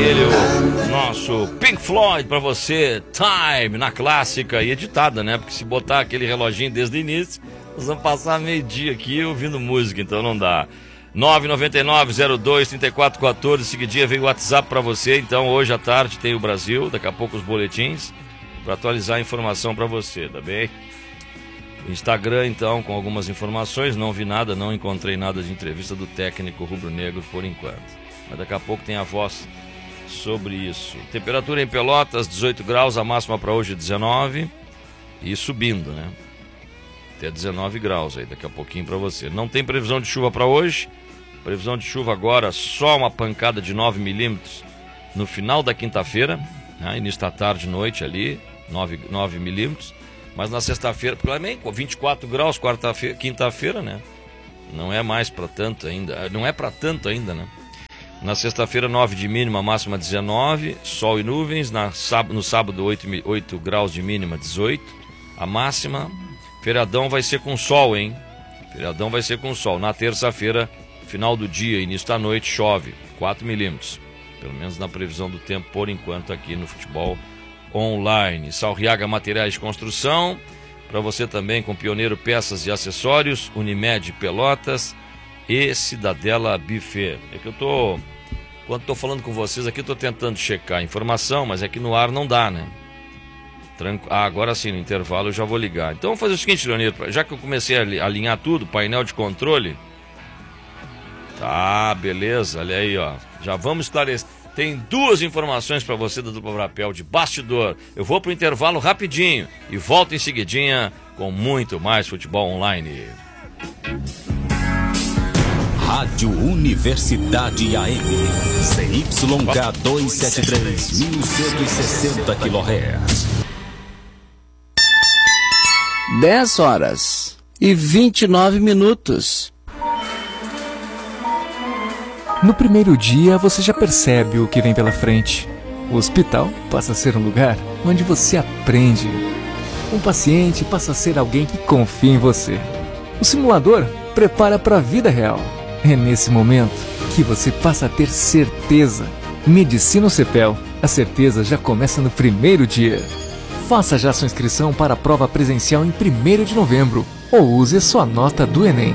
ele, o nosso Pink Floyd pra você, Time, na clássica e editada, né? Porque se botar aquele reloginho desde o início, nós vamos passar meio-dia aqui ouvindo música, então não dá. 999-02-3414, seguidinha veio o WhatsApp pra você, então hoje à tarde tem o Brasil, daqui a pouco os boletins, pra atualizar a informação pra você, tá bem? Instagram, então, com algumas informações, não vi nada, não encontrei nada de entrevista do técnico rubro-negro por enquanto. Mas daqui a pouco tem a voz sobre isso. Temperatura em Pelotas, 18 graus, a máxima para hoje 19 e subindo, né? Até 19 graus aí, daqui a pouquinho para você. Não tem previsão de chuva para hoje, previsão de chuva agora, só uma pancada de 9 milímetros no final da quinta-feira, né? Início da tarde e noite ali, 9 milímetros. Mas na sexta-feira, também, 24 graus, quinta-feira, né? Não é mais para tanto ainda, não é para tanto ainda, né? Na sexta-feira, 9 de mínima, máxima 19, sol e nuvens. No sábado, 8 graus de mínima, 18, a máxima. Feriadão vai ser com sol, hein? Feriadão vai ser com sol. Na terça-feira, final do dia, início da noite, chove, 4 milímetros. Pelo menos na previsão do tempo, por enquanto, aqui no futebol online. Salriaga Materiais de Construção, para você também com Pioneiro Peças e Acessórios, Unimed Pelotas e Cidadela Buffet. É que quando estou falando com vocês aqui, estou tentando checar a informação, mas é que no ar não dá, né? Agora sim, no intervalo eu já vou ligar. Então vamos fazer o seguinte, Leonir, já que eu comecei a alinhar tudo, painel de controle. Tá, beleza, olha aí, ó. Já vamos esclarecer. Tem duas informações para você da Dupla Brapel de bastidor. Eu vou pro intervalo rapidinho e volto em seguidinha com muito mais futebol online. Rádio Universidade AM, CYK 273, 1160 kHz. 10 horas e 29 minutos. No primeiro dia, você já percebe o que vem pela frente. O hospital passa a ser um lugar onde você aprende. Um paciente passa a ser alguém que confia em você. O simulador prepara para a vida real. É nesse momento que você passa a ter certeza. Medicina Cepel. A certeza já começa no primeiro dia. Faça já sua inscrição para a prova presencial em 1º de novembro ou use a sua nota do Enem.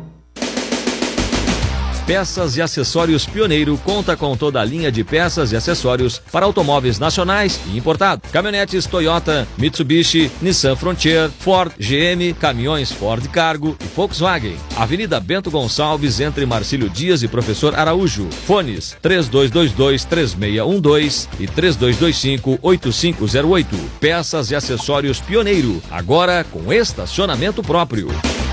Peças e Acessórios Pioneiro conta com toda a linha de peças e acessórios para automóveis nacionais e importados. Caminhonetes Toyota, Mitsubishi, Nissan Frontier, Ford, GM, caminhões Ford Cargo e Volkswagen. Avenida Bento Gonçalves, entre Marcílio Dias e Professor Araújo. Fones 3222-3612 e 3225-8508. Peças e Acessórios Pioneiro, agora com estacionamento próprio.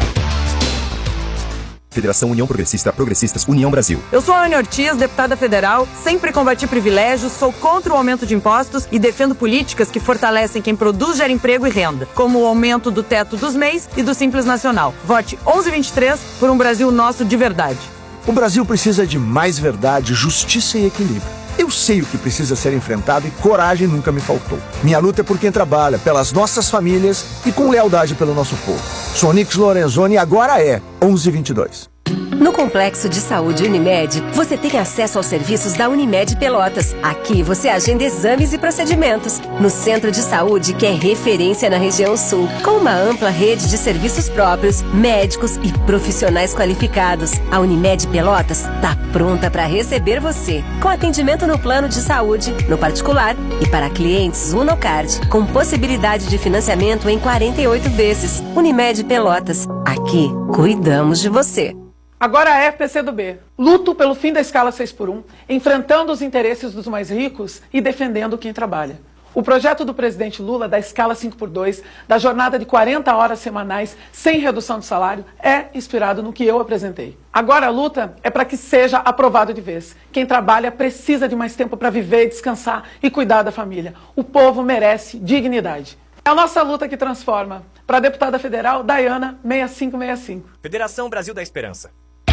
Federação União Progressista, Progressistas, União Brasil. Eu sou a Ana Ortiz, deputada federal, sempre combati privilégios, sou contra o aumento de impostos e defendo políticas que fortalecem quem produz, gera emprego e renda, como o aumento do teto dos MEIs e do Simples Nacional. Vote 1123 por um Brasil nosso de verdade. O Brasil precisa de mais verdade, justiça e equilíbrio. Eu sei o que precisa ser enfrentado e coragem nunca me faltou. Minha luta é por quem trabalha, pelas nossas famílias e com lealdade pelo nosso povo. Sou Nix Lorenzoni e agora é 1122. No Complexo de Saúde Unimed, você tem acesso aos serviços da Unimed Pelotas. Aqui você agenda exames e procedimentos. No Centro de Saúde, que é referência na região sul, com uma ampla rede de serviços próprios, médicos e profissionais qualificados. A Unimed Pelotas está pronta para receber você, com atendimento no plano de saúde, no particular e para clientes Unocard, com possibilidade de financiamento em 48 vezes. Unimed Pelotas, aqui cuidamos de você. Agora é PCdoB. Luto pelo fim da escala 6x1, enfrentando os interesses dos mais ricos e defendendo quem trabalha. O projeto do presidente Lula da escala 5x2, da jornada de 40 horas semanais sem redução de salário, é inspirado no que eu apresentei. Agora a luta é para que seja aprovado de vez. Quem trabalha precisa de mais tempo para viver, descansar e cuidar da família. O povo merece dignidade. É a nossa luta que transforma. Para a deputada federal, Dayana 6565. Federação Brasil da Esperança.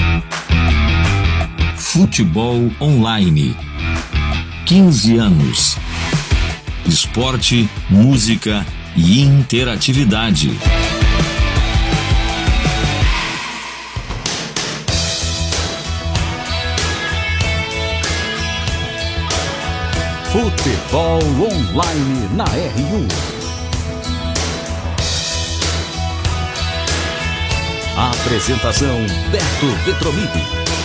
Futebol online. 15 anos. Esporte, música e interatividade. Futebol Online na RU. Apresentação Beto Vetromini.